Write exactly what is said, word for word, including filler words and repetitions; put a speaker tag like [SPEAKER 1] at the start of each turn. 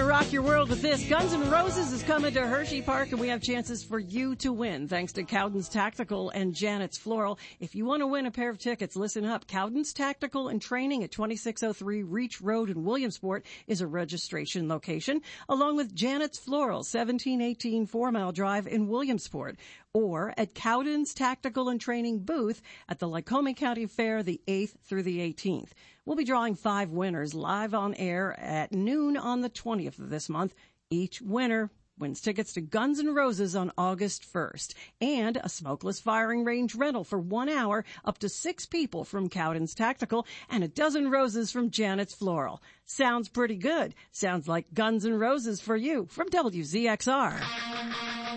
[SPEAKER 1] to rock your world with this. Guns N' Roses is coming to Hershey Park, and we have chances for you to win, thanks to Cowden's Tactical and Janet's Floral. If you want to win a pair of tickets, listen up. Cowden's Tactical and Training at twenty-six oh three Reach Road in Williamsport is a registration location, along with Janet's Floral, seventeen eighteen Four Mile Drive in Williamsport, or at Cowden's Tactical and Training booth at the Lycoming County Fair the eighth through the eighteenth. We'll be drawing five winners live on air at noon on the twentieth of this month. Each winner wins tickets to Guns N' Roses on August first and a smokeless firing range rental for one hour, up to six people from Cowden's Tactical, and a dozen roses from Janet's Floral. Sounds pretty good. Sounds like Guns N' Roses for you from W Z X R.